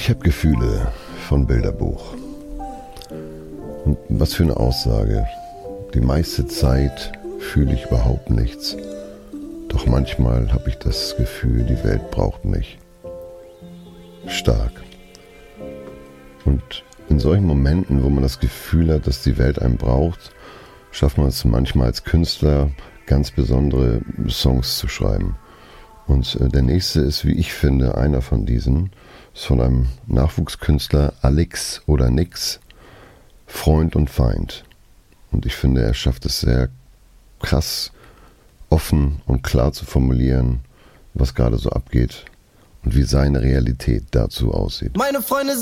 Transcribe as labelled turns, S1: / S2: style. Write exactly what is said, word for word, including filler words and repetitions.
S1: Ich habe Gefühle von Bilderbuch. Und was für eine Aussage. Die meiste Zeit fühle ich überhaupt nichts. Doch manchmal habe ich das Gefühl, die Welt braucht mich. Stark. Und in solchen Momenten, wo man das Gefühl hat, dass die Welt einen braucht, schafft man es manchmal als Künstler, ganz besondere Songs zu schreiben. Und äh, der nächste ist, wie ich finde, einer von diesen. Ist von einem Nachwuchskünstler, Alex oder Nix, Freund und Feind. Und ich finde, er schafft es sehr krass, offen und klar zu formulieren, was gerade so abgeht und wie seine Realität dazu aussieht.
S2: Meine Freunde